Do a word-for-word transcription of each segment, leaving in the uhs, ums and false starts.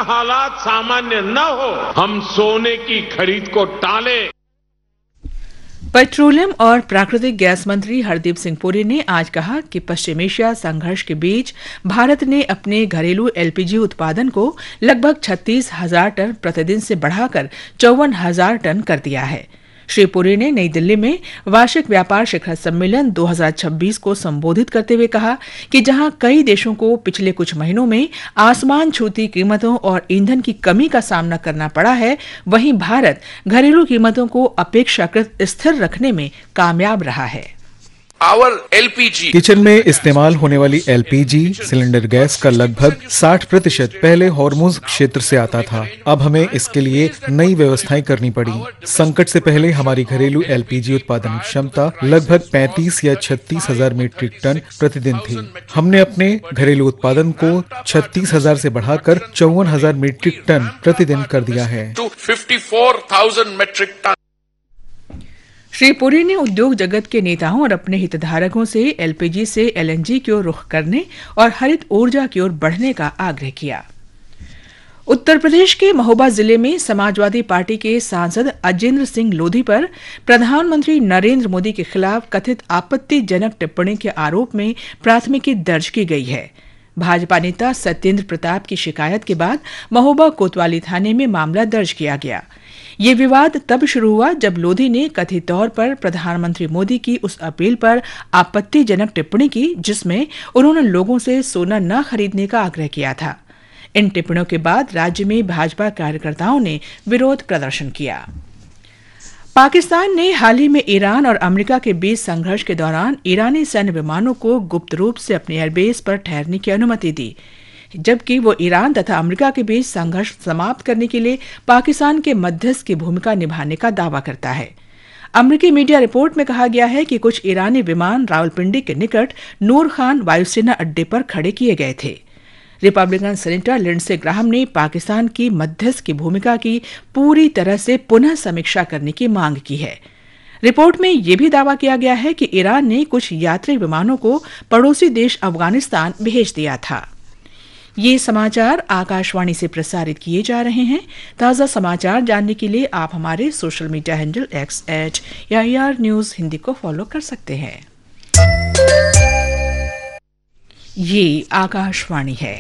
हालात सामान्य न हो, हम सोने की खरीद को टालें। पेट्रोलियम और प्राकृतिक गैस मंत्री हरदीप सिंह पुरी ने आज कहा कि पश्चिम एशिया संघर्ष के बीच भारत ने अपने घरेलू एलपीजी उत्पादन को लगभग छत्तीस हजार टन प्रतिदिन से बढ़ाकर चौवन हजार टन कर दिया है। श्री पुरी ने नई दिल्ली में वार्षिक व्यापार शिखर सम्मेलन दो हज़ार छब्बीस को संबोधित करते हुए कहा कि जहां कई देशों को पिछले कुछ महीनों में आसमान छूती कीमतों और ईंधन की कमी का सामना करना पड़ा है, वहीं भारत घरेलू कीमतों को अपेक्षाकृत स्थिर रखने में कामयाब रहा है। Our L P G kitchen में इस्तेमाल होने वाली एलपीजी सिलेंडर गैस का लगभग साठ प्रतिशत पहले हॉर्मुज क्षेत्र से आता था। अब हमें इसके लिए नई व्यवस्थाएं करनी पड़ी। संकट से पहले हमारी घरेलू एलपीजी उत्पादन क्षमता लगभग पैंतीस या छत्तीस हजार मीट्रिक टन प्रतिदिन थी। हमने अपने घरेलू उत्पादन को छत्तीस हजार से बढ़ाकर चौवन हजार मीट्रिक टन प्रतिदिन कर दिया है। श्री पुरी ने उद्योग जगत के नेताओं और अपने हितधारकों से एलपीजी से एलएनजी की ओर रुख करने और हरित ऊर्जा की ओर बढ़ने का आग्रह किया। उत्तर प्रदेश के महोबा जिले में समाजवादी पार्टी के सांसद अजेंद्र सिंह लोधी पर प्रधानमंत्री नरेंद्र मोदी के खिलाफ कथित आपत्तिजनक टिप्पणी के आरोप में प्राथमिकी दर्ज की गई है। भाजपा नेता सत्येंद्र प्रताप की शिकायत के बाद महोबा कोतवाली थाने में मामला दर्ज किया गया। ये विवाद तब शुरू हुआ जब लोधी ने कथित तौर पर प्रधानमंत्री मोदी की उस अपील पर आपत्तिजनक टिप्पणी की जिसमें उन्होंने लोगों से सोना न खरीदने का आग्रह किया था। इन टिप्पणियों के बाद राज्य में भाजपा कार्यकर्ताओं ने विरोध प्रदर्शन किया। पाकिस्तान ने हाल ही में ईरान और अमेरिका के बीच संघर्ष के दौरान ईरानी सैन्य विमानों को गुप्त रूप से अपने एयरबेस पर ठहरने की अनुमति दी, जबकि वो ईरान तथा अमेरिका के बीच संघर्ष समाप्त करने के लिए पाकिस्तान के मध्यस्थ की भूमिका निभाने का दावा करता है। अमेरिकी मीडिया रिपोर्ट में कहा गया है कि कुछ ईरानी विमान रावलपिंडी के निकट नूर खान वायुसेना अड्डे पर खड़े किए गए थे। रिपब्लिकन सेनेटर लिंडसे ग्राहम ने पाकिस्तान की मध्यस्थ की भूमिका की पूरी तरह से पुनः समीक्षा करने की मांग की है। रिपोर्ट में यह भी दावा किया गया है कि ईरान ने कुछ यात्री विमानों को पड़ोसी देश अफगानिस्तान भेज दिया था। ये समाचार आकाशवाणी से प्रसारित किए जा रहे हैं। ताज़ा समाचार जानने के लिए आप हमारे social media handle x eight AIR news Hindi को फॉलो कर सकते हैं। ये आकाशवाणी है।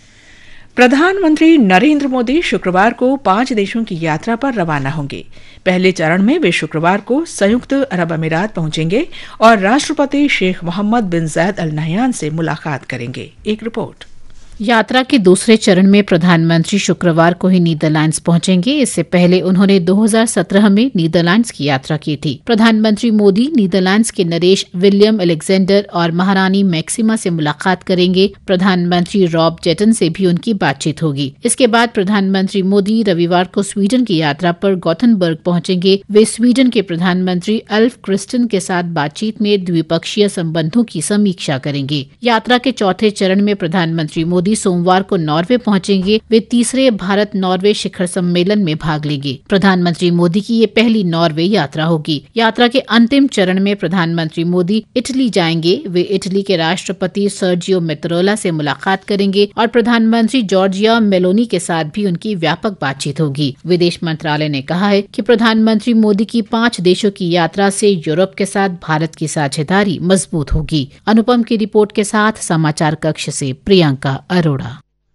प्रधानमंत्री नरेंद्र मोदी शुक्रवार को पांच देशों की यात्रा पर रवाना होंगे। पहले चरण में वे शुक्रवार को संयुक्त अरब अमीरात पहुंचेंगे और राष्ट्रपति शेख मोहम्मद बिन जायद अल नहयान से मुलाकात करेंगे। एक रिपोर्ट। यात्रा के दूसरे चरण में प्रधानमंत्री शुक्रवार को ही नीदरलैंड्स पहुंचेंगे। इससे पहले उन्होंने दो हज़ार सत्रह में नीदरलैंड्स की यात्रा की थी। प्रधानमंत्री मोदी नीदरलैंड्स के नरेश विलियम अलेक्जेंडर और महारानी मैक्सिमा से मुलाकात करेंगे। प्रधानमंत्री रॉब जेटन से भी उनकी बातचीत होगी। इसके बाद प्रधानमंत्री मोदी रविवार को स्वीडन की यात्रा पर गॉथनबर्ग पहुंचेंगे। वे स्वीडन के प्रधानमंत्री अल्फ क्रिस्टन के साथ बातचीत में द्विपक्षीय संबंधों की समीक्षा करेंगे। यात्रा के चौथे चरण में प्रधानमंत्री मोदी सोमवार को नॉर्वे पहुंचेंगे। वे तीसरे भारत नॉर्वे शिखर सम्मेलन में भाग लेंगे। प्रधानमंत्री मोदी की ये पहली नॉर्वे यात्रा होगी। यात्रा के अंतिम चरण में प्रधानमंत्री मोदी इटली जाएंगे। वे इटली के राष्ट्रपति सर्जियो मेत्तरोला से मुलाकात करेंगे और प्रधानमंत्री जॉर्जिया मेलोनी के साथ भी उनकी व्यापक बातचीत होगी। विदेश मंत्रालय ने कहा है कि प्रधानमंत्री मोदी की पांच देशों की यात्रा से यूरोप के साथ भारत की साझेदारी मजबूत होगी। अनुपम की रिपोर्ट के साथ समाचार कक्ष से प्रियंका अरोड़ा।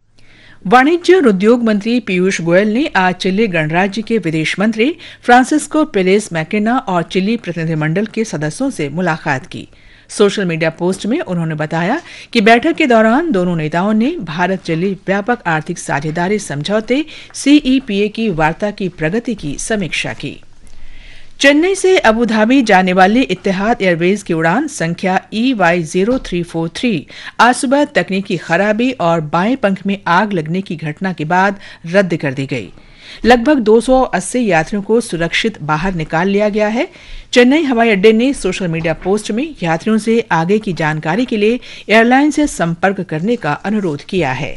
वाणिज्य और उद्योग मंत्री पीयूष गोयल ने आज चिली गणराज्य के विदेश मंत्री फ्रांसिस्को पेरेस मैकेना और चिली प्रतिनिधिमंडल के सदस्यों से मुलाकात की। सोशल मीडिया पोस्ट में उन्होंने बताया कि बैठक के दौरान दोनों नेताओं ने भारत चिली व्यापक आर्थिक साझेदारी समझौते सीईपीए की वार्ता की प्रगति की समीक्षा की। चेन्नई से अबू धाबी जाने वाली इत्तेहाद एयरवेज की उड़ान संख्या E Y zero three four three आज सुबह तकनीकी खराबी और बाएं पंख में आग लगने की घटना के बाद रद्द कर दी गई। लगभग दो सौ अस्सी यात्रियों को सुरक्षित बाहर निकाल लिया गया है। चेन्नई हवाई अड्डे ने सोशल मीडिया पोस्ट में यात्रियों से आगे की जानकारी के लिए एयरलाइन से संपर्क करने का अनुरोध किया है।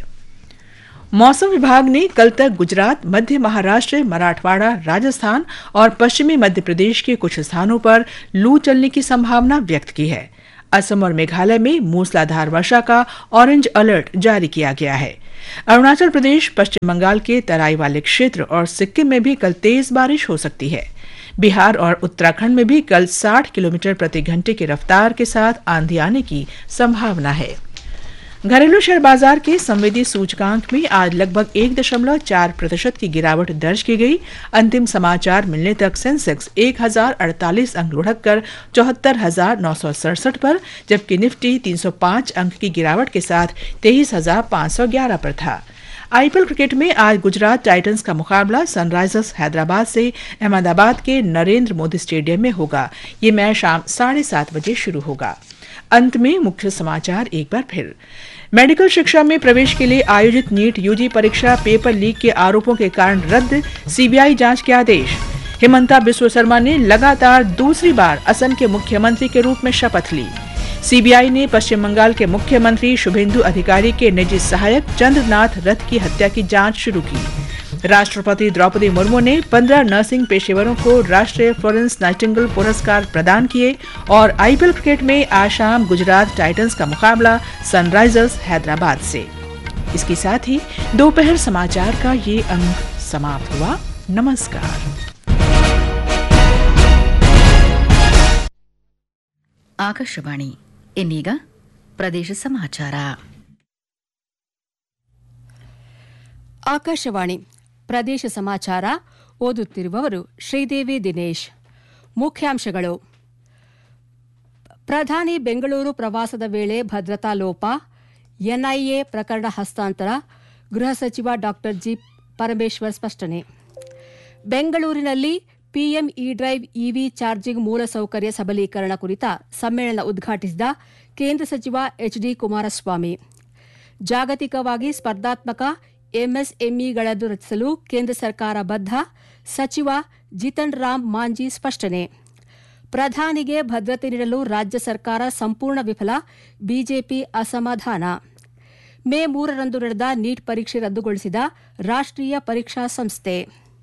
मौसम विभाग ने कल तक गुजरात, मध्य महाराष्ट्र, मराठवाड़ा, राजस्थान और पश्चिमी मध्य प्रदेश के कुछ स्थानों पर लू चलने की संभावना व्यक्त की है। असम और मेघालय में मूसलाधार वर्षा का ऑरेंज अलर्ट जारी किया गया है। अरुणाचल प्रदेश, पश्चिम बंगाल के तराई वाले क्षेत्र और सिक्किम में भी कल तेज बारिश हो सकती है। बिहार और उत्तराखंड में भी कल साठ किलोमीटर प्रति घंटे की रफ्तार के साथ आंधी आने की संभावना है। घरेलू शेयर बाजार के संवेदी सूचकांक में आज लगभग एक दशमलव चार प्रतिशत की गिरावट दर्ज की गई। अंतिम समाचार मिलने तक सेंसेक्स एक हजार अड़तालीस अंक लुढ़क कर चौहत्तर हजार नौ सौ सड़सठ पर, जबकि निफ्टी तीन सौ पांच अंक की गिरावट के साथ तेईस हजार पांच सौ ग्यारह पर था। आईपीएल क्रिकेट में आज गुजरात टाइटंस का मुकाबला सनराइजर्स हैदराबाद से अहमदाबाद के नरेंद्र मोदी स्टेडियम में होगा। ये मैच शाम साढ़े सात बजे शुरू होगा। अंत में मुख्य समाचार एक बार फिर। मेडिकल शिक्षा में प्रवेश के लिए आयोजित नीट यूजी परीक्षा पेपर लीक के आरोपों के कारण रद्द, सीबीआई जांच के आदेश। हिमंता बिस्वा शर्मा ने लगातार दूसरी बार असम के मुख्यमंत्री के रूप में शपथ ली। सीबीआई ने पश्चिम बंगाल के मुख्यमंत्री शुभेंदु अधिकारी के निजी सहायक चंद्रनाथ रथ की हत्या की जांच शुरू की। राष्ट्रपति द्रौपदी मुर्मू ने पंद्रह नर्सिंग पेशेवरों को राष्ट्रीय फ्लोरेंस नाइटिंगेल पुरस्कार प्रदान किए। और आईपीएल क्रिकेट में आज शाम गुजरात टाइटंस का मुकाबला सनराइजर्स हैदराबाद से। इसके साथ ही दोपहर समाचार का ये अंक समाप्त हुआ। नमस्कार। ಆಕಾಶವಾಣಿ ಇನ್ನೀಗ ಪ್ರದೇಶ ಸಮಾಚಾರ. ಆಕಾಶವಾಣಿ ಪ್ರದೇಶ ಸಮಾಚಾರ ಓದುತ್ತಿರುವವರು ಶ್ರೀದೇವಿ ದಿನೇಶ್. ಮುಖ್ಯಾಂಶಗಳು: ಪ್ರಧಾನಿ ಬೆಂಗಳೂರು ಪ್ರವಾಸದ ವೇಳೆ ಭದ್ರತಾ ಲೋಪ, ಎನ್ಐಎ ಪ್ರಕರಣ ಹಸ್ತಾಂತರ, ಗೃಹ ಸಚಿವ ಡಾ ಜಿ ಪರಮೇಶ್ವರ್ ಸ್ಪಷ್ಟನೆ. ಬೆಂಗಳೂರಿನಲ್ಲಿ PM E drive EV charging ಮೂಲಸೌಕರ್ಯ ಸಬಲೀಕರಣ ಕುರಿತ ಸಮ್ಮೇಳನ ಉದ್ಘಾಟಿಸಿದ ಕೇಂದ್ರ ಸಚಿವ ಎಚ್ ಡಿ ಕುಮಾರಸ್ವಾಮಿ. ಜಾಗತಿಕವಾಗಿ ಸ್ಪರ್ಧಾತ್ಮಕ ಎಂಎಸ್ಎಂಇಗಳನ್ನು ರಚಿಸಲು ಕೇಂದ್ರ ಸರ್ಕಾರ ಬದ್ಧ, ಸಚಿವ ಜಿತನ್ ರಾಮ್ ಮಾಂಜಿ ಸ್ಪಷ್ಟನೆ. ಪ್ರಧಾನಿಗೆ ಭದ್ರತೆ ನೀಡಲು ರಾಜ್ಯ ಸರ್ಕಾರ ಸಂಪೂರ್ಣ ವಿಫಲ, ಬಿಜೆಪಿ ಅಸಮಾಧಾನ. ಮೇ ಮೂರರಂದು ನಡೆದ ನೀಟ್ ಪರೀಕ್ಷೆ ರದ್ದುಗೊಳಿಸಿದ ರಾಷ್ಟ್ರೀಯ ಪರೀಕ್ಷಾ ಸಂಸ್ಥೆ.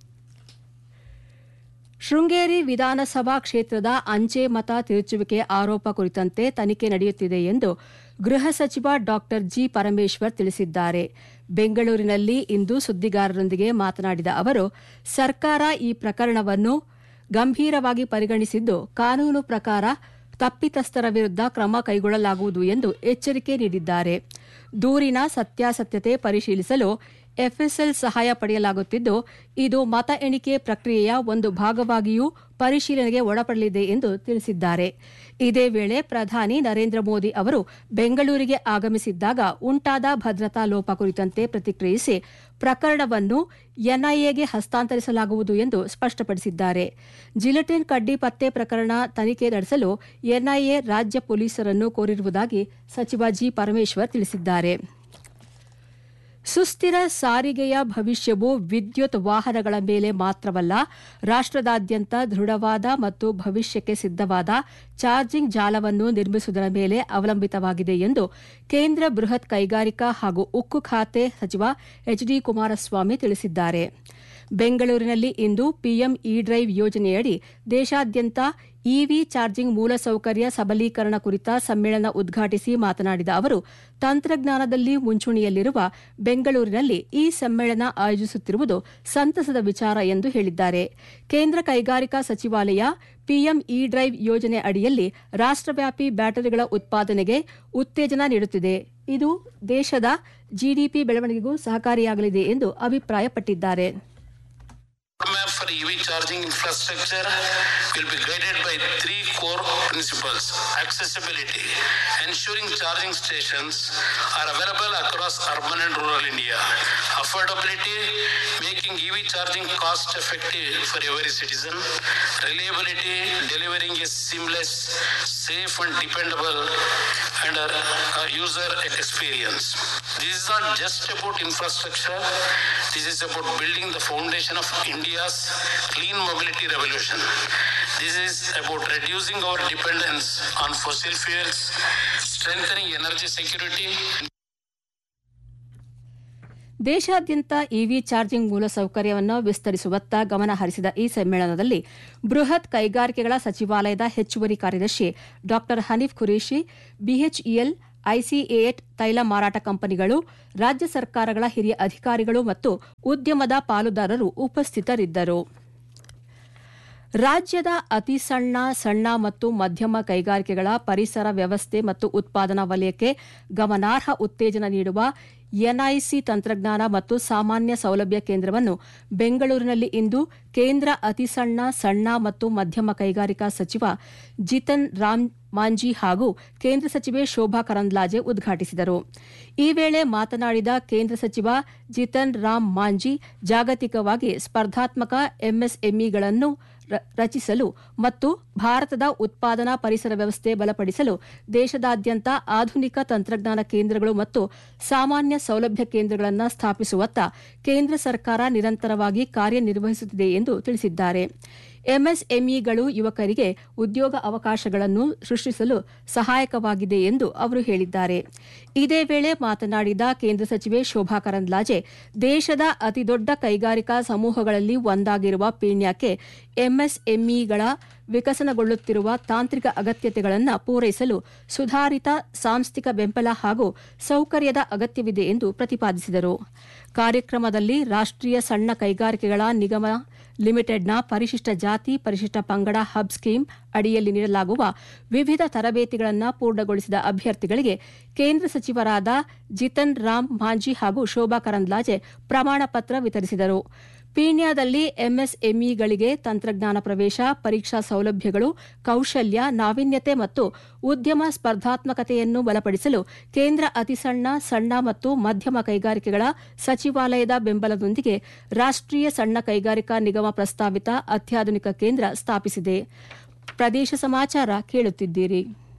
ಶೃಂಗೇರಿ ವಿಧಾನಸಭಾ ಕ್ಷೇತ್ರದ ಅಂಚೆ ಮತ ತಿರುಚುವಿಕೆ ಆರೋಪ ಕುರಿತಂತೆ ತನಿಖೆ ನಡೆಯುತ್ತಿದೆ ಎಂದು ಗೃಹ ಸಚಿವ ಡಾ ಜಿ ಪರಮೇಶ್ವರ್ ತಿಳಿಸಿದ್ದಾರೆ. ಬೆಂಗಳೂರಿನಲ್ಲಿ ಇಂದು ಸುದ್ದಿಗಾರರೊಂದಿಗೆ ಮಾತನಾಡಿದ ಅವರು, ಸರ್ಕಾರ ಈ ಪ್ರಕರಣವನ್ನು ಗಂಭೀರವಾಗಿ ಪರಿಗಣಿಸಿದ್ದು, ಕಾನೂನು ಪ್ರಕಾರ ತಪ್ಪಿತಸ್ಥರ ವಿರುದ್ಧ ಕ್ರಮ ಕೈಗೊಳ್ಳಲಾಗುವುದು ಎಂದು ಎಚ್ಚರಿಕೆ ನೀಡಿದ್ದಾರೆ. ದೂರಿನ ಸತ್ಯಾಸತ್ಯತೆ ಪರಿಶೀಲಿಸಲು ಎಫ್ಎಸ್ಎಲ್ ಸಹಾಯ ಪಡೆಯಲಾಗುತ್ತಿದ್ದು, ಇದು ಮತ ಎಣಿಕೆ ಪ್ರಕ್ರಿಯೆಯ ಒಂದು ಭಾಗವಾಗಿಯೂ ಪರಿಶೀಲನೆಗೆ ಒಳಪಡಲಿದೆ ಎಂದು ತಿಳಿಸಿದ್ದಾರೆ. ಇದೇ ವೇಳೆ ಪ್ರಧಾನಿ ನರೇಂದ್ರ ಮೋದಿ ಅವರು ಬೆಂಗಳೂರಿಗೆ ಆಗಮಿಸಿದ್ದಾಗ ಉಂಟಾದ ಭದ್ರತಾ ಲೋಪ ಕುರಿತಂತೆ ಪ್ರತಿಕ್ರಿಯಿಸಿ, ಪ್ರಕರಣವನ್ನು ಎನ್ಐಎಗೆ ಹಸ್ತಾಂತರಿಸಲಾಗುವುದು ಎಂದು ಸ್ಪಷ್ಟಪಡಿಸಿದ್ದಾರೆ. ಜಿಲೆಟಿನ್ ಕಡ್ಡಿ ಪತ್ತೆ ಪ್ರಕರಣ ತನಿಖೆ ನಡೆಸಲು ಎನ್ಐಎ ರಾಜ್ಯ ಪೊಲೀಸರನ್ನು ಕೋರಿರುವುದಾಗಿ ಸಚಿವ ಜಿ ಪರಮೇಶ್ವರ್ ತಿಳಿಸಿದ್ದಾರೆ. ಸುಸ್ಥಿರ ಸಾರಿಗೆಯ ಭವಿಷ್ಯವು ವಿದ್ಯುತ್ ವಾಹನಗಳ ಮೇಲೆ ಮಾತ್ರವಲ್ಲ, ರಾಷ್ಟ್ರದಾದ್ಯಂತ ದೃಢವಾದ ಮತ್ತು ಭವಿಷ್ಯಕ್ಕೆ ಸಿದ್ಧವಾದ ಚಾರ್ಜಿಂಗ್ ಜಾಲವನ್ನು ನಿರ್ಮಿಸುವುದರ ಮೇಲೆ ಅವಲಂಬಿತವಾಗಿದೆ ಎಂದು ಕೇಂದ್ರ ಬೃಹತ್ ಕೈಗಾರಿಕಾ ಹಾಗೂ ಉಕ್ಕು ಖಾತೆ ಸಚಿವ ಎಚ್ ಡಿ ಕುಮಾರಸ್ವಾಮಿ ತಿಳಿಸಿದ್ದಾರೆ. ಬೆಂಗಳೂರಿನಲ್ಲಿ ಇಂದು ಪಿಎಂ ಇ ಡ್ರೈವ್ ಯೋಜನೆಯಡಿ ದೇಶಾದ್ಯಂತ ಇವಿ ಚಾರ್ಜಿಂಗ್ ಮೂಲಸೌಕರ್ಯ ಸಬಲೀಕರಣ ಕುರಿತ ಸಮ್ಮೇಳನ ಉದ್ಘಾಟಿಸಿ ಮಾತನಾಡಿದ ಅವರು, ತಂತ್ರಜ್ಞಾನದಲ್ಲಿ ಮುಂಚೂಣಿಯಲ್ಲಿರುವ ಬೆಂಗಳೂರಿನಲ್ಲಿ ಈ ಸಮ್ಮೇಳನ ಆಯೋಜಿಸುತ್ತಿರುವುದು ಸಂತಸದ ವಿಚಾರ ಎಂದು ಹೇಳಿದ್ದಾರೆ. ಕೇಂದ್ರ ಕೈಗಾರಿಕಾ ಸಚಿವಾಲಯ ಪಿಎಂ ಇ ಡ್ರೈವ್ ಯೋಜನೆ ಅಡಿಯಲ್ಲಿ ರಾಷ್ಟ್ರವ್ಯಾಪಿ ಬ್ಯಾಟರಿಗಳ ಉತ್ಪಾದನೆಗೆ ಉತ್ತೇಜನ ನೀಡುತ್ತಿದೆ. ಇದು ದೇಶದ ಜಿಡಿಪಿ ಬೆಳವಣಿಗೆಗೂ ಸಹಕಾರಿಯಾಗಲಿದೆ ಎಂದು ಅಭಿಪ್ರಾಯಪಟ್ಟಿದ್ದಾರೆ. Roadmap for E V charging infrastructure will be guided by three core principles: accessibility, ensuring charging stations are available across urban and rural India; affordability, making E V charging cost effective for every citizen; reliability, delivering a seamless, safe and dependable and uh, user experience. This is not just about infrastructure, this is about building the foundation of India's clean mobility revolution. This is about reducing our dependence on fossil fuels, strengthening energy security. ದೇಶಾದ್ಯಂತ EV charging ಮೂಲಸೌಕರ್ಯವನ್ನು ವಿಸ್ತರಿಸುವತ್ತ ಗಮನ ಹರಿಸಿದ ಈ ಸಮ್ಮೇಳನದಲ್ಲಿ ಬೃಹತ್ ಕೈಗಾರಿಕೆಗಳ ಸಚಿವಾಲಯದ ಹೆಚ್ಚುವರಿ ಕಾರ್ಯದರ್ಶಿ ಡಾ ಹನೀಫ್ ಖುರೇಶಿ, ಬಿಎಚ್ಇಎಲ್, ಐಸಿಎಟ್ ತೈಲ ಮಾರಾಟ ಕಂಪನಿಗಳು, ರಾಜ್ಯ ಸರ್ಕಾರಗಳ ಹಿರಿಯ ಅಧಿಕಾರಿಗಳು ಮತ್ತು ಉದ್ಯಮದ ಪಾಲುದಾರರು ಉಪಸ್ಥಿತರಿದ್ದರು. ರಾಜ್ಯದ ಅತಿ ಸಣ್ಣ ಸಣ್ಣ ಮತ್ತು ಮಧ್ಯಮ ಕೈಗಾರಿಕೆಗಳ ಪರಿಸರ ವ್ಯವಸ್ಥೆ ಮತ್ತು ಉತ್ಪಾದನಾ ವಲಯಕ್ಕೆ ಗಮನಾರ್ಹ ಉತ್ತೇಜನ ನೀಡುವ ಎನ್ಐಸಿ ತಂತ್ರಜ್ಞಾನ ಮತ್ತು ಸಾಮಾನ್ಯ ಸೌಲಭ್ಯ ಕೇಂದ್ರವನ್ನು ಬೆಂಗಳೂರಿನಲ್ಲಿ ಇಂದು ಕೇಂದ್ರ ಅತಿ ಸಣ್ಣ ಸಣ್ಣ ಮತ್ತು ಮಧ್ಯಮ ಕೈಗಾರಿಕಾ ಸಚಿವ ಜಿತನ್ ರಾಮ್ ಮಾಂಜಿ ಹಾಗೂ ಕೇಂದ್ರ ಸಚಿವೆ ಶೋಭಾ ಕರಂದ್ಲಾಜೆ ಉದ್ಘಾಟಿಸಿದರು. ಈ ವೇಳೆ ಮಾತನಾಡಿದ ಕೇಂದ್ರ ಸಚಿವ ಜಿತನ್ ರಾಮ್ ಮಾಂಜಿ, ಜಾಗತಿಕವಾಗಿ ಸ್ಪರ್ಧಾತ್ಮಕ ಎಂಎಸ್ಎಂಇಗಳನ್ನು ರಚಿಸಲು ಮತ್ತು ಭಾರತದ ಉತ್ಪಾದನಾ ಪರಿಸರ ವ್ಯವಸ್ಥೆ ಬಲಪಡಿಸಲು ದೇಶದಾದ್ಯಂತ ಆಧುನಿಕ ತಂತ್ರಜ್ಞಾನ ಕೇಂದ್ರಗಳು ಮತ್ತು ಸಾಮಾನ್ಯ ಸೌಲಭ್ಯ ಕೇಂದ್ರಗಳನ್ನು ಸ್ಥಾಪಿಸುವತ್ತ ಕೇಂದ್ರ ಸರ್ಕಾರ ನಿರಂತರವಾಗಿ ಕಾರ್ಯನಿರ್ವಹಿಸುತ್ತಿದೆ ಎಂದು ತಿಳಿಸಿದ್ದಾರೆ. ಎಂಎಸ್ಎಂಇಗಳು ಯುವಕರಿಗೆ ಉದ್ಯೋಗ ಅವಕಾಶಗಳನ್ನು ಸೃಷ್ಟಿಸಲು ಸಹಾಯಕವಾಗಿದೆ ಎಂದು ಅವರು ಹೇಳಿದ್ದಾರೆ. ಇದೇ ವೇಳೆ ಮಾತನಾಡಿದ ಕೇಂದ್ರ ಸಚಿವೆ ಶೋಭಾ ಕರಂದ್ಲಾಜೆ, ದೇಶದ ಅತಿದೊಡ್ಡ ಕೈಗಾರಿಕಾ ಸಮೂಹಗಳಲ್ಲಿ ಒಂದಾಗಿರುವ ಪೀಣ್ಯಕ್ಕೆ ಎಂಎಸ್ಎಂಇಗಳ ವಿಕಸನಗೊಳ್ಳುತ್ತಿರುವ ತಾಂತ್ರಿಕ ಅಗತ್ಯತೆಗಳನ್ನು ಪೂರೈಸಲು ಸುಧಾರಿತ ಸಾಂಸ್ಥಿಕ ಬೆಂಬಲ ಹಾಗೂ ಸೌಕರ್ಯದ ಅಗತ್ಯವಿದೆ ಎಂದು ಪ್ರತಿಪಾದಿಸಿದರು. ಕಾರ್ಯಕ್ರಮದಲ್ಲಿ ರಾಷ್ಟ್ರೀಯ ಸಣ್ಣ ಕೈಗಾರಿಕೆಗಳ ನಿಗಮ ಲಿಮಿಟೆಡ್ನ ಪರಿಶಿಷ್ಟ ಜಾತಿ ಪರಿಶಿಷ್ಟ ಪಂಗಡ ಹಬ್ ಸ್ಕೀಮ್ ಅಡಿಯಲ್ಲಿ ನೀಡಲಾಗುವ ವಿವಿಧ ತರಬೇತಿಗಳನ್ನು ಪೂರ್ಣಗೊಳಿಸಿದ ಅಭ್ಯರ್ಥಿಗಳಿಗೆ ಕೇಂದ್ರ ಸಚಿವರಾದ ಜಿತನ್ ರಾಮ್ ಮಾಂಜಿ ಹಾಗೂ ಶೋಭಾ ಕರಂದ್ಲಾಜೆ ಪ್ರಮಾಣ ಪತ್ರ ವಿತರಿಸಿದರು. ಪೀಣ್ಯದಲ್ಲಿ ಎಂಎಸ್ಎಂಇಗಳಿಗೆ ತಂತ್ರಜ್ಞಾನ ಪ್ರವೇಶ, ಪರೀಕ್ಷಾ ಸೌಲಭ್ಯಗಳು, ಕೌಶಲ್ಯ, ನಾವೀನ್ಯತೆ ಮತ್ತು ಉದ್ಯಮ ಸ್ಪರ್ಧಾತ್ಮಕತೆಯನ್ನು ಬಲಪಡಿಸಲು ಕೇಂದ್ರ ಅತಿ ಸಣ್ಣ ಸಣ್ಣ ಮತ್ತು ಮಧ್ಯಮ ಕೈಗಾರಿಕೆಗಳ ಸಚಿವಾಲಯದ ಬೆಂಬಲದೊಂದಿಗೆ ರಾಷ್ಟ್ರೀಯ ಸಣ್ಣ ಕೈಗಾರಿಕಾ ನಿಗಮ ಪ್ರಸ್ತಾವಿತ ಅತ್ಯಾಧುನಿಕ ಕೇಂದ್ರ ಸ್ಥಾಪಿಸಿದೆ. ಪ್ರದೇಶ ಸಮಾಚಾರ ಕೇಳುತ್ತಿದ್ದೀರಿ.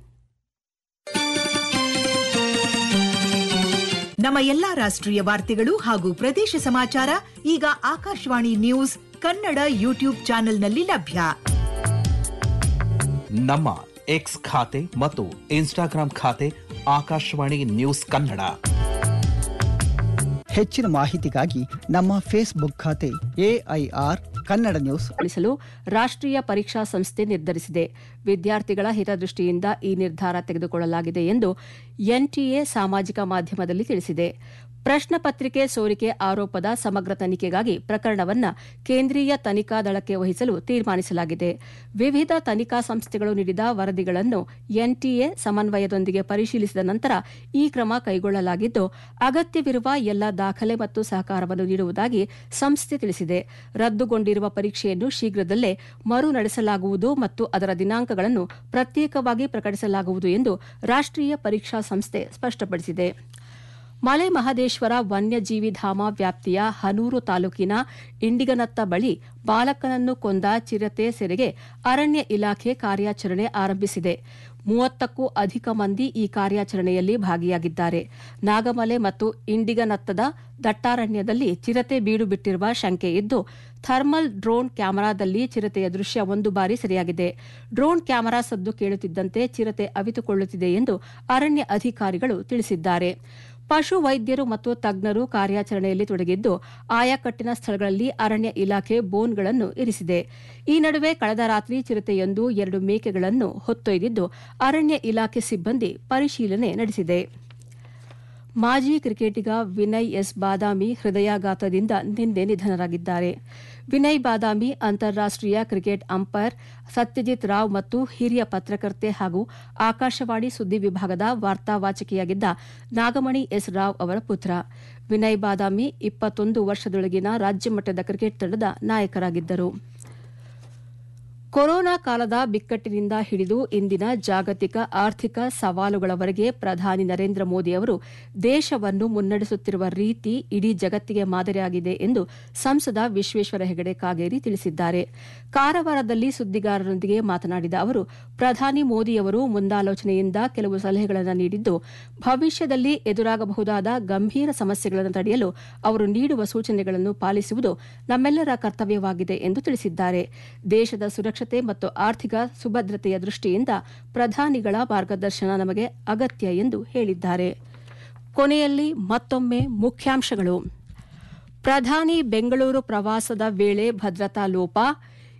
ನಮ್ಮ ಎಲ್ಲಾ ರಾಷ್ಟ್ರೀಯ ವಾರ್ತೆಗಳು ಹಾಗೂ ಪ್ರದೇಶ ಸಮಾಚಾರ ಈಗ ಆಕಾಶವಾಣಿ ನ್ಯೂಸ್ ಕನ್ನಡ ಯೂಟ್ಯೂಬ್ ಚಾನೆಲ್ನಲ್ಲಿ ಲಭ್ಯ. ನಮ್ಮ ಎಕ್ಸ್ ಖಾತೆ ಮತ್ತು ಇನ್ಸ್ಟಾಗ್ರಾಂ ಖಾತೆ ಆಕಾಶವಾಣಿ ನ್ಯೂಸ್ ಕನ್ನಡ. ಹೆಚ್ಚಿನ ಮಾಹಿತಿಗಾಗಿ ನಮ್ಮ ಫೇಸ್ಬುಕ್ ಖಾತೆ ಎಐಆರ್ ಕನ್ನಡ ನ್ಯೂಸ್ ಉಳಿಸಲು ರಾಷ್ಟ್ರೀಯ ಪರೀಕ್ಷಾ ಸಂಸ್ಥೆ ನಿರ್ಧರಿಸಿದೆ. ವಿದ್ಯಾರ್ಥಿಗಳ ಹಿತದೃಷ್ಟಿಯಿಂದ ಈ ನಿರ್ಧಾರ ತೆಗೆದುಕೊಳ್ಳಲಾಗಿದೆ ಎಂದು ಎನ್ಟಿಎ ಸಾಮಾಜಿಕ ಮಾಧ್ಯಮದಲ್ಲಿ ತಿಳಿಸಿದೆ. ಪ್ರಶ್ನೆ ಪತ್ರಿಕೆ ಸೋರಿಕೆ ಆರೋಪದ ಸಮಗ್ರ ತನಿಖೆಗಾಗಿ ಪ್ರಕರಣವನ್ನು ಕೇಂದ್ರೀಯ ತನಿಖಾ ದಳಕ್ಕೆ ವಹಿಸಲು ತೀರ್ಮಾನಿಸಲಾಗಿದೆ. ವಿವಿಧ ತನಿಖಾ ಸಂಸ್ಥೆಗಳು ನೀಡಿದ ವರದಿಗಳನ್ನು ಎನ್ಟಿಎ ಸಮನ್ವಯದೊಂದಿಗೆ ಪರಿಶೀಲಿಸಿದ ನಂತರ ಈ ಕ್ರಮ ಕೈಗೊಳ್ಳಲಾಗಿದ್ದು, ಅಗತ್ಯವಿರುವ ಎಲ್ಲ ದಾಖಲೆ ಮತ್ತು ಸಹಕಾರವನ್ನು ನೀಡುವುದಾಗಿ ಸಂಸ್ಥೆ ತಿಳಿಸಿದೆ. ರದ್ದುಗೊಂಡಿರುವ ಪರೀಕ್ಷೆಯನ್ನು ಶೀಘ್ರದಲ್ಲೇ ಮರು ನಡೆಸಲಾಗುವುದು ಮತ್ತು ಅದರ ದಿನಾಂಕಗಳನ್ನು ಪ್ರತ್ಯೇಕವಾಗಿ ಪ್ರಕಟಿಸಲಾಗುವುದು ಎಂದು ರಾಷ್ಟ್ರೀಯ ಪರೀಕ್ಷಾ ಸಂಸ್ಥೆ ಸ್ಪಷ್ಟಪಡಿಸಿದೆ. ಮಲೆ ಮಹದೇಶ್ವರ ವನ್ಯಜೀವಿ ಧಾಮ ವ್ಯಾಪ್ತಿಯ ಹನೂರು ತಾಲೂಕಿನ ಇಂಡಿಗನತ್ತ ಬಳಿ ಬಾಲಕನನ್ನು ಕೊಂದ ಚಿರತೆ ಸೆರೆಗೆ ಅರಣ್ಯ ಇಲಾಖೆ ಕಾರ್ಯಾಚರಣೆ ಆರಂಭಿಸಿದೆ. ಮೂವತ್ತಕ್ಕೂ ಅಧಿಕ ಮಂದಿ ಈ ಕಾರ್ಯಾಚರಣೆಯಲ್ಲಿ ಭಾಗಿಯಾಗಿದ್ದಾರೆ. ನಾಗಮಲೆ ಮತ್ತು ಇಂಡಿಗನತ್ತದ ದಟ್ಟಾರಣ್ಯದಲ್ಲಿ ಚಿರತೆ ಬೀಡು ಬಿಟ್ಟಿರುವ ಶಂಕೆ ಇದ್ದು, ಥರ್ಮಲ್ ಡ್ರೋನ್ ಕ್ಯಾಮೆರಾದಲ್ಲಿ ಚಿರತೆಯ ದೃಶ್ಯ ಒಂದು ಬಾರಿ ಸೆರೆಯಾಗಿದೆ. ಡ್ರೋನ್ ಕ್ಯಾಮೆರಾ ಸದ್ದು ಕೇಳುತ್ತಿದ್ದಂತೆ ಚಿರತೆ ಅವಿತುಕೊಳ್ಳುತ್ತಿದೆ ಎಂದು ಅರಣ್ಯ ಅಧಿಕಾರಿಗಳು ತಿಳಿಸಿದ್ದಾರೆ. ಪಶು ವೈದ್ಯರು ಮತ್ತು ತಜ್ಞರು ಕಾರ್ಯಾಚರಣೆಯಲ್ಲಿ ತೊಡಗಿದ್ದು, ಆಯಾಕಟ್ಟಿನ ಸ್ಥಳಗಳಲ್ಲಿ ಅರಣ್ಯ ಇಲಾಖೆ ಬೋನ್ಗಳನ್ನು ಇರಿಸಿದೆ. ಈ ನಡುವೆ ಕಳೆದ ರಾತ್ರಿ ಚಿರತೆಯೊಂದು ಎರಡು ಮೇಕೆಗಳನ್ನು ಹೊತ್ತೊಯ್ದಿದ್ದು, ಅರಣ್ಯ ಇಲಾಖೆ ಸಿಬ್ಬಂದಿ ಪರಿಶೀಲನೆ ನಡೆಸಿದೆ. ಮಾಜಿ ಕ್ರಿಕೆಟಿಗ ವಿನಯ್ ಎಸ್ ಬಾದಾಮಿ ಹೃದಯಾಘಾತದಿಂದ ನಿನ್ನೆ ನಿಧನರಾಗಿದ್ದಾರೆ. ವಿನಯ್ ಬಾದಾಮಿ ಅಂತಾರಾಷ್ಟೀಯ ಕ್ರಿಕೆಟ್ ಅಂಪೈರ್ ಸತ್ಯಜಿತ್ ರಾವ್ ಮತ್ತು ಹಿರಿಯ ಪತ್ರಕರ್ತೆ ಹಾಗೂ ಆಕಾಶವಾಣಿ ಸುದ್ದಿ ವಿಭಾಗದ ವಾರ್ತಾವಾಚಕಿಯಾಗಿದ್ದ ನಾಗಮಣಿ ಎಸ್ ರಾವ್ ಅವರ ಪುತ್ರ. ವಿನಯ್ ಬಾದಾಮಿ ಇಪ್ಪತ್ತೊಂದು ವರ್ಷದೊಳಗಿನ ರಾಜ್ಯಮಟ್ಟದ ಕ್ರಿಕೆಟ್ ತಂಡದ ನಾಯಕರಾಗಿದ್ದರು. ಕೊರೋನಾ ಕಾಲದ ಬಿಕ್ಕಟ್ಟಿನಿಂದ ಹಿಡಿದು ಇಂದಿನ ಜಾಗತಿಕ ಆರ್ಥಿಕ ಸವಾಲುಗಳವರೆಗೆ ಪ್ರಧಾನಿ ನರೇಂದ್ರ ಮೋದಿ ಅವರು ದೇಶವನ್ನು ಮುನ್ನಡೆಸುತ್ತಿರುವ ರೀತಿ ಇಡೀ ಜಗತ್ತಿಗೆ ಮಾದರಿಯಾಗಿದೆ ಎಂದು ಸಂಸದ ವಿಶ್ವೇಶ್ವರ ಹೆಗಡೆ ಕಾಗೇರಿ ತಿಳಿಸಿದ್ದಾರೆ. ಕಾರವಾರದಲ್ಲಿ ಸುದ್ದಿಗಾರರೊಂದಿಗೆ ಮಾತನಾಡಿದ ಅವರು, ಪ್ರಧಾನಿ ಮೋದಿಯವರು ಮುಂದಾಲೋಚನೆಯಿಂದ ಕೆಲವು ಸಲಹೆಗಳನ್ನು ನೀಡಿದ್ದು, ಭವಿಷ್ಯದಲ್ಲಿ ಎದುರಾಗಬಹುದಾದ ಗಂಭೀರ ಸಮಸ್ಯೆಗಳನ್ನು ತಡೆಯಲು ಅವರು ನೀಡುವ ಸೂಚನೆಗಳನ್ನು ಪಾಲಿಸುವುದು ನಮ್ಮೆಲ್ಲರ ಕರ್ತವ್ಯವಾಗಿದೆ ಎಂದು ತಿಳಿಸಿದ್ದಾರೆ. ದೇಶದ ಸುರಕ್ಷತೆ ಮತ್ತು ಆರ್ಥಿಕ ಸುಭದ್ರತೆಯ ದೃಷ್ಟಿಯಿಂದ ಪ್ರಧಾನಿಗಳ ಮಾರ್ಗದರ್ಶನ ನಮಗೆ ಅಗತ್ಯ ಎಂದು ಹೇಳಿದ್ದಾರೆ. ಕೊನೆಯಲ್ಲಿ ಮತ್ತೊಮ್ಮೆ ಮುಖ್ಯಾಂಶಗಳು. ಪ್ರಧಾನಿ ಬೆಂಗಳೂರು ಪ್ರವಾಸದ ವೇಳೆ ಭದ್ರತಾ ಲೋಪ,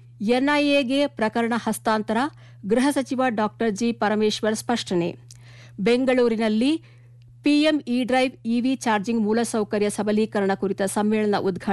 ಎನ್ಐಎಗೆ ಪ್ರಕರಣ ಹಸ್ತಾಂತರ, ಗೃಹ ಸಚಿವ ಡಾ ಜಿ ಪರಮೇಶ್ವರ್ ಸ್ಪಷ್ಟನೆ. ಬೆಂಗಳೂರಿನಲ್ಲಿ PM E drive EV charging ಮೂಲಸೌಕರ್ಯ ಸಬಲೀಕರಣ ಕುರಿತ ಸಮ್ಮೇಳನ ಉದ್ಘಾಟನೆ